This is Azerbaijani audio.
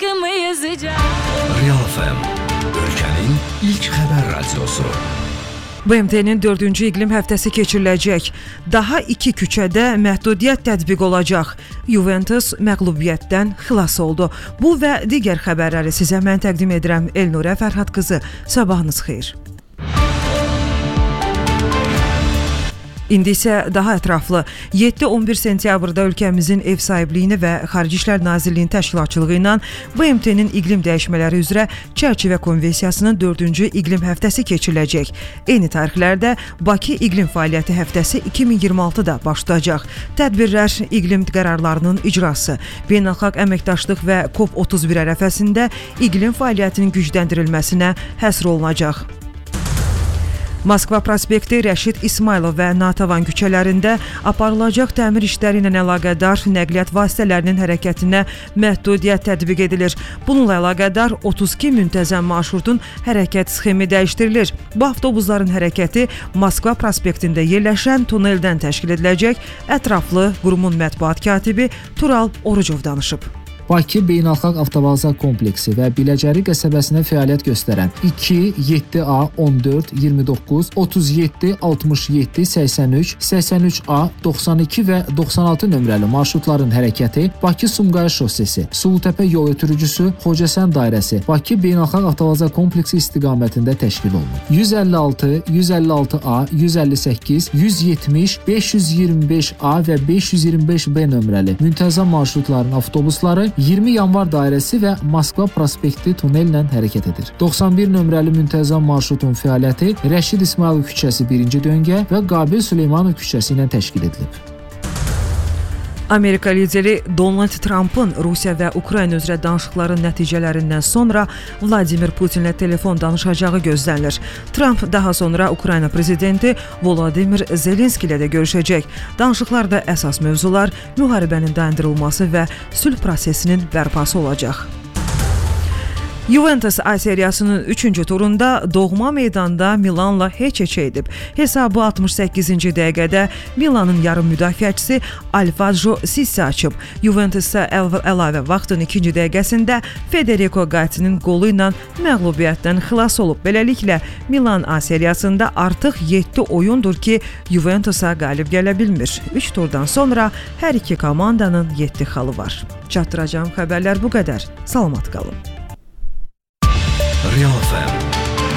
aşkımı yazacağım. Real FM, ülkenin ilk haber radyosu. BMT-nin 4-cü iqlim həftəsi keçiriləcək. Daha 2 küçədə məhdudiyyət tətbiq olacaq. Juventus məğlubiyyətdən xilas oldu. Bu və digər xəbərləri sizə mən təqdim edirəm. Elnurə Fərhad qızı. Sabahınız xeyir. İndi isə daha ətraflı 7-11 sentyabrda ölkəmizin ev sahibliyini və Xarici İşlər Nazirliyinin təşkilatçılığı ilə BMT-nin iqlim dəyişmələri üzrə çərçivə konvensiyasının 4-cü iqlim həftəsi keçiriləcək. Eyni tarixlərdə Bakı İqlim Fəaliyyəti həftəsi 2026-da başlayacaq. Tədbirlər, iqlim qərarlarının icrası, beynəlxalq əməkdaşlıq və COP31 ərəfəsində iqlim fəaliyyətinin gücləndirilməsinə həsr olunacaq. Moskva prospekti, Rəşid İsmailov və Natavan küçələrində aparılacaq təmir işləri ilə əlaqədar nəqliyyat vasitələrinin hərəkətinə məhdudiyyət tətbiq edilir. Bununla əlaqədar 32 müntəzəm marşrutun hərəkət sxemi dəyişdirilir. Bu avtobusların hərəkəti Moskva prospektində yerləşən tuneldən təşkil ediləcək. Ətraflı qurumun mətbuat katibi Tural Orucov danışıb. Bakı Beynəlxalq Avtovağzal kompleksi və Biləcəri qəsəbəsində fəaliyyət göstərən 2, 7A, 14, 29, 37, 67, 83, 83A, 92 və 96 nömrəli marşrutların hərəkəti Bakı-Sumqayıt şossesi, Sulutəpə yol ötürücüsü, Xocasən dairəsi, Bakı Beynəlxalq Avtovağzal kompleksi istiqamətində təşkil olunur. 156, 156A, 158, 170, 525A və 525B nömrəli müntəzəm marşrutların avtobusları 20 yanvar dairəsi və Moskva prospekti tunellə hərəkət edir. 91 nömrəli müntəzəm marşrutun fəaliyyəti Rəşid İsmailov küçəsi 1-ci döngə və Qabil Süleymanov küçəsi ilə təşkil edilib. Amerika lideri Donald Trump'ın Rusiya və Ukrayna üzrə danışıqların nəticələrindən sonra Vladimir Putinlə telefon danışacağı gözlənilir. Trump daha sonra Ukrayna prezidenti Volodymyr Zelenski ilə də görüşəcək. Danışıqlarda əsas mövzular müharibənin dayandırılması və sülh prosesinin bərpası olacaq. Juventus A seriyasının 3-cü turunda doğma meydanda Milanla heç-heçə edib. Hesabı 68-ci dəqiqədə Milanın yarım müdafiəçisi Alvaro Sissi açıb. Juventus isə əlavə vaxtın 2-ci dəqiqəsində Federico Gatti'nin qolu ilə məğlubiyyətdən xilas olub. Beləliklə, Milan A seriyasında artıq 7 oyundur ki, Juventusa qalib gələ bilmir. 3 turdan sonra hər iki komandanın 7 xalı var. Çatdıracağım xəbərlər bu qədər. Salamat qalın. Real FM.